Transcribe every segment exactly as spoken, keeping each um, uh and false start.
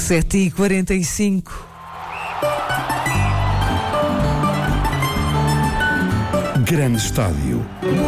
sete e quarenta e cinco. Grande Estádio.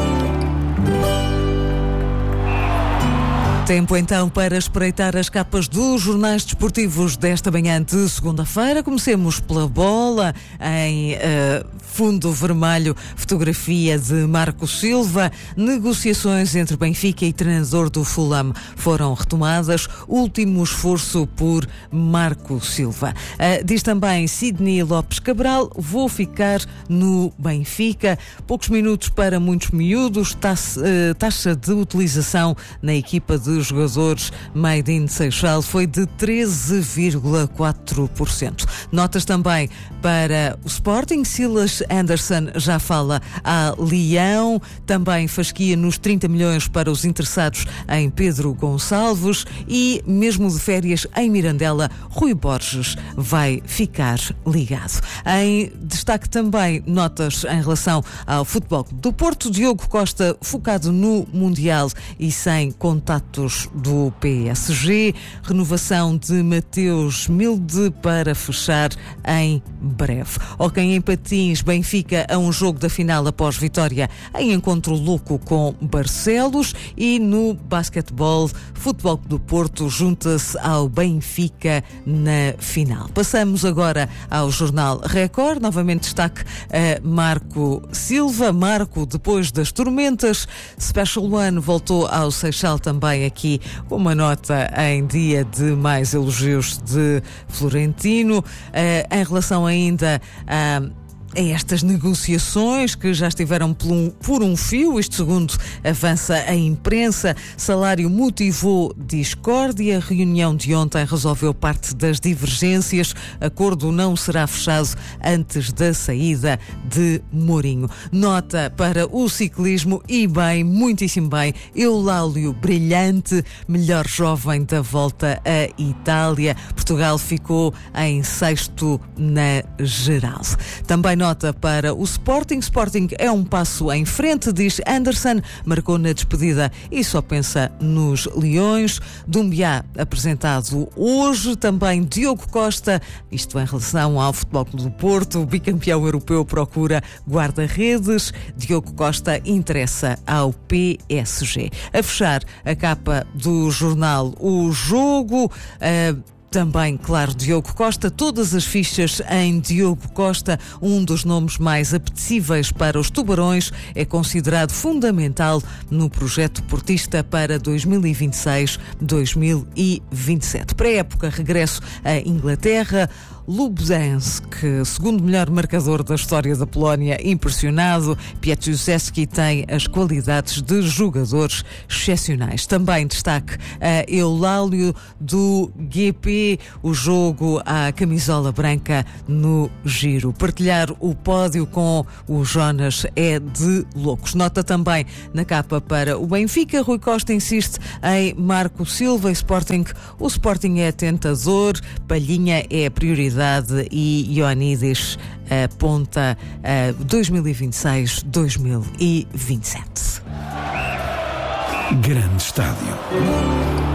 Tempo então para espreitar as capas dos jornais desportivos desta manhã de segunda-feira. Comecemos pela bola em uh, fundo vermelho, fotografia de Marco Silva. Negociações entre Benfica e treinador do Fulham foram retomadas. Último esforço por Marco Silva. Uh, diz também Sidney Lopes Cabral: vou ficar no Benfica. Poucos minutos para muitos miúdos. Taxa, uh, taxa de utilização na equipa de jogadores Made in Seixal foi de treze vírgula quatro por cento. Notas também para o Sporting. Silas Anderson já fala a Leão. Também fasquia nos trinta milhões para os interessados em Pedro Gonçalves. E mesmo de férias em Mirandela, Rui Borges vai ficar ligado. Em destaque também notas em relação ao Futebol Clube do Porto. Diogo Costa focado no Mundial e sem contatos do P S G. Renovação de Mateus Milde para fechar em breve. Hóquei em patins, Benfica a um jogo da final após vitória em encontro louco com Barcelos. E no basquetebol, Futebol do Porto junta-se ao Benfica na final. Passamos agora ao Jornal Record. Novamente destaque a Marco Silva. Marco, depois das tormentas, Special One voltou ao Seixal também aqui com uma nota em dia de mais elogios de Florentino. Uh, em relação ainda a a estas negociações que já estiveram por um, por um fio, isto segundo avança a imprensa. Salário motivou discórdia. Reunião de ontem resolveu parte das divergências. Acordo não será fechado antes da saída de Mourinho. Nota para o ciclismo e bem, muitíssimo bem, Eulálio brilhante, melhor jovem da volta à Itália. Portugal ficou em sexto na geral. Também nota para o Sporting. Sporting é um passo em frente, diz Anderson, marcou na despedida e só pensa nos Leões. Dumbiá apresentado hoje. Também Diogo Costa, isto em relação ao Futebol Clube do Porto, bicampeão europeu, procura guarda-redes. Diogo Costa interessa ao P S G. A fechar a capa do jornal O Jogo, uh, também, claro, Diogo Costa, todas as fichas em Diogo Costa, um dos nomes mais apetecíveis para os Tubarões, é considerado fundamental no projeto portista para dois mil e vinte e seis a dois mil e vinte e sete. Para a época, regresso à Inglaterra. Lubezansk, segundo melhor marcador da história da Polónia, impressionado. Pietruszewski tem as qualidades de jogadores excepcionais. Também destaque a Eulálio do G P, o jogo à camisola branca no Giro. Partilhar o pódio com o Jonas é de loucos. Nota também na capa para o Benfica. Rui Costa insiste em Marco Silva e Sporting. O Sporting é tentador, Palhinha é a prioridade e Ioannidis aponta a dois mil e vinte e seis a dois mil e vinte e sete. Grande Estádio.